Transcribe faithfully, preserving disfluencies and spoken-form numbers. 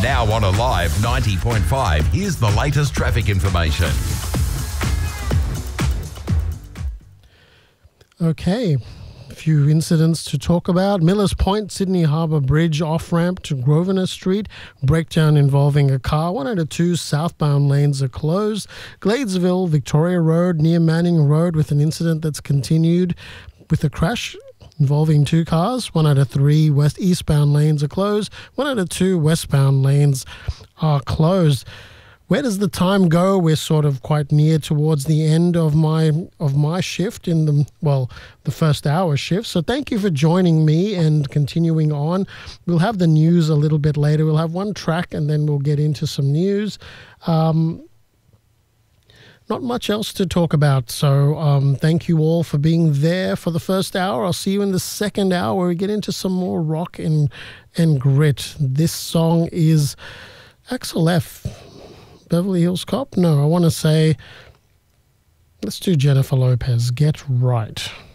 Now on Alive ninety point five, here's the latest traffic information. Okay, a few incidents to talk about. Millers Point, Sydney Harbour Bridge off-ramp to Grosvenor Street. Breakdown involving a car. one eighty-two southbound lanes are closed. Gladesville, Victoria Road near Manning Road with an incident that's continued with a crash involving two cars. one eighty-three west eastbound lanes are closed. one eighty-two westbound lanes are closed. Where does the time go? We're sort of quite near towards the end of my of my shift in the, well, the first hour shift. So thank you for joining me and continuing on. We'll have the news a little bit later. We'll have one track and then we'll get into some news. Um, not much else to talk about. So um, thank you all for being there for the first hour. I'll see you in the second hour where we get into some more rock and, and grit. This song is Axel F. Beverly Hills Cop? No, I want to say, let's do Jennifer Lopez, Get Right.